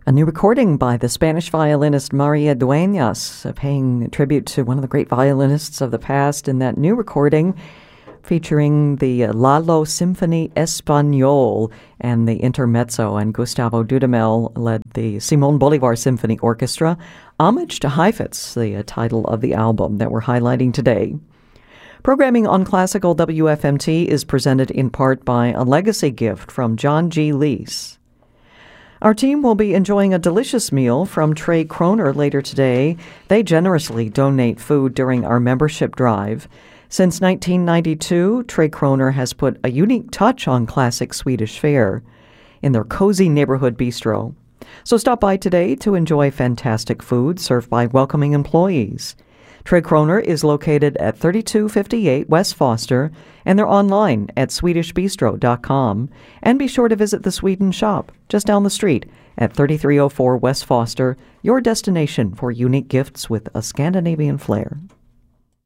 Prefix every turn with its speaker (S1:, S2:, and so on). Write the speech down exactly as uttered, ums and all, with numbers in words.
S1: A new recording by the Spanish violinist Maria Dueñas, uh, paying tribute to one of the great violinists of the past in that new recording, featuring the uh, Lalo Symphony Español and the Intermezzo, and Gustavo Dudamel led the Simón Bolívar Symphony Orchestra. Homage to Heifetz, the uh, title of the album that we're highlighting today. Programming on Classical W F M T is presented in part by a legacy gift from John G. Lease. Our team will be enjoying a delicious meal from Trey Kroner later today. They generously donate food during our membership drive. Since nineteen ninety-two, Trey Kroner has put a unique touch on classic Swedish fare in their cozy neighborhood bistro. So stop by today to enjoy fantastic food served by welcoming employees. Trey Kroner is located at thirty-two fifty-eight West Foster, and they're online at swedish bistro dot com. And be sure to visit the Sweden shop just down the street at thirty-three oh four West Foster, your destination for unique gifts with a Scandinavian flair.